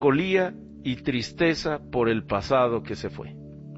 melancolía y tristeza por el pasado que se fue.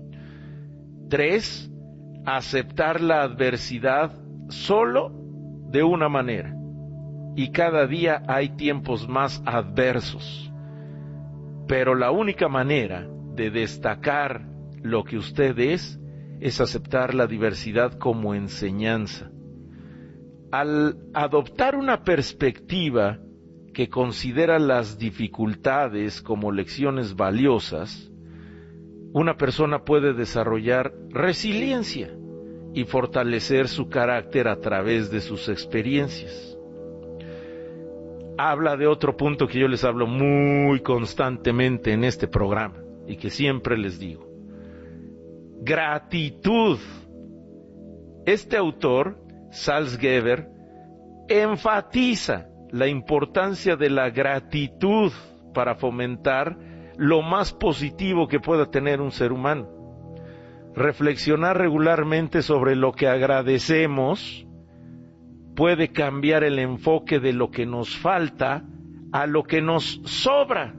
3. Aceptar la adversidad solo de una manera. Y cada día hay tiempos más adversos. Pero la única manera de destacar lo que usted es aceptar la diversidad como enseñanza. Al adoptar una perspectiva que considera las dificultades como lecciones valiosas, una persona puede desarrollar resiliencia y fortalecer su carácter a través de sus experiencias. Habla de otro punto que yo les hablo muy constantemente en este programa y que siempre les digo: gratitud. Este autor, Salzgeber, enfatiza la importancia de la gratitud para fomentar lo más positivo que pueda tener un ser humano. Reflexionar regularmente sobre lo que agradecemos puede cambiar el enfoque de lo que nos falta a lo que nos sobra.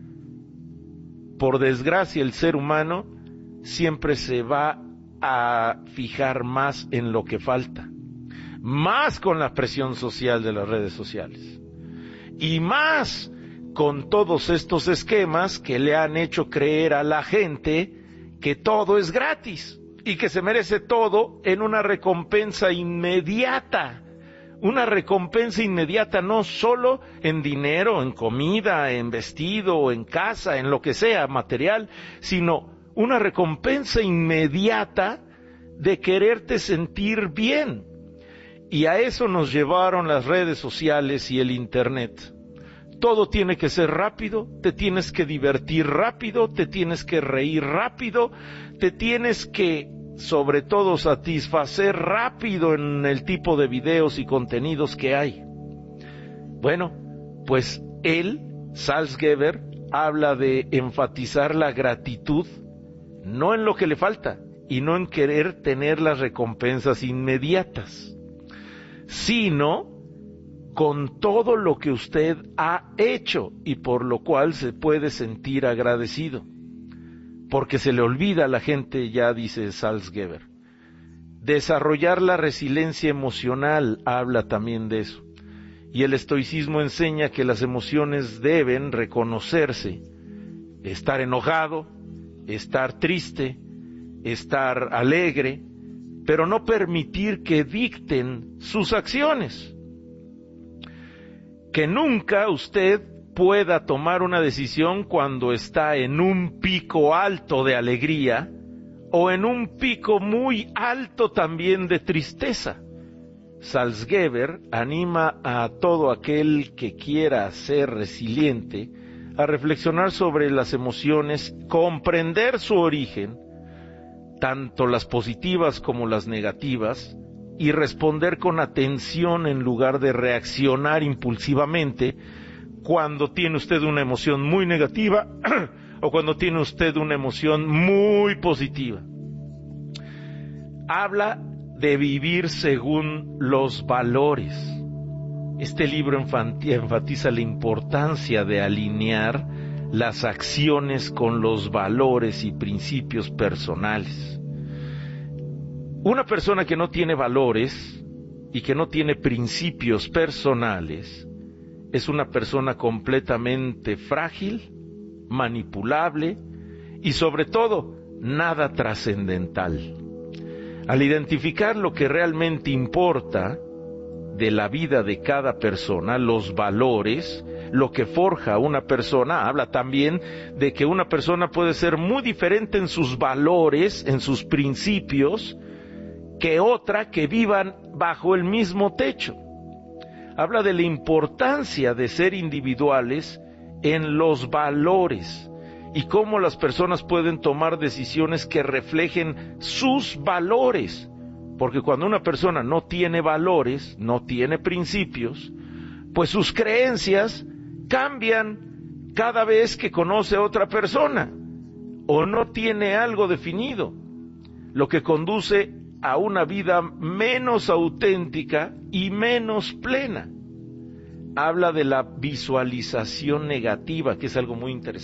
Por desgracia, el ser humano siempre se va a fijar más en lo que falta, más con la presión social de las redes sociales, y más con todos estos esquemas que le han hecho creer a la gente que todo es gratis y que se merece todo en una recompensa inmediata. Una recompensa inmediata no solo en dinero, en comida, en vestido, en casa, en lo que sea material, sino una recompensa inmediata de quererte sentir bien. Y a eso nos llevaron las redes sociales y el internet. Todo tiene que ser rápido, te tienes que divertir rápido, te tienes que reír rápido, te tienes que, sobre todo, satisfacer rápido en el tipo de videos y contenidos que hay. Bueno, pues él, Salzgeber, habla de enfatizar la gratitud, no en lo que le falta, y no en querer tener las recompensas inmediatas, sino con todo lo que usted ha hecho y por lo cual se puede sentir agradecido. Porque se le olvida a la gente, ya dice Salzgeber. Desarrollar la resiliencia emocional habla también de eso. Y el estoicismo enseña que las emociones deben reconocerse. Estar enojado, estar triste, estar alegre, pero no permitir que dicten sus acciones. Que nunca usted pueda tomar una decisión cuando está en un pico alto de alegría o en un pico muy alto también de tristeza. Salzgeber anima a todo aquel que quiera ser resiliente a reflexionar sobre las emociones, comprender su origen, tanto las positivas como las negativas, y responder con atención en lugar de reaccionar impulsivamente cuando tiene usted una emoción muy negativa o cuando tiene usted una emoción muy positiva. Habla de vivir según los valores. Este libro enfatiza la importancia de alinear las acciones con los valores y principios personales. Una persona que no tiene valores y que no tiene principios personales es una persona completamente frágil, manipulable y sobre todo nada trascendental. Al identificar lo que realmente importa de la vida de cada persona, los valores, lo que forja a una persona, habla también de que una persona puede ser muy diferente en sus valores, en sus principios, que otra que vivan bajo el mismo techo. Habla de la importancia de ser individuales en los valores y cómo las personas pueden tomar decisiones que reflejen sus valores, porque cuando una persona no tiene valores, no tiene principios, pues sus creencias cambian cada vez que conoce a otra persona o no tiene algo definido, lo que conduce a una vida menos auténtica y menos plena. habla de la visualización negativa, que es algo muy interesante.